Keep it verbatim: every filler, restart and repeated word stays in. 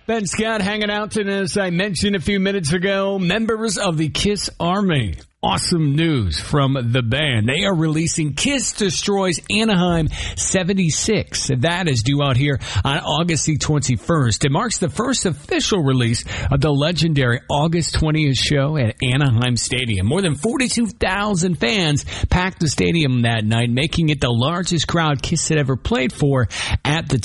Ben Scott hanging out, and as I mentioned a few minutes ago, members of the KISS Army. Awesome news from the band. They are releasing KISS Destroys Anaheim seventy-six. That is due out here on August the twenty-first. It marks the first official release of the legendary August twentieth show at Anaheim Stadium. More than forty-two thousand fans packed the stadium that night, making it the largest crowd KISS had ever played for at the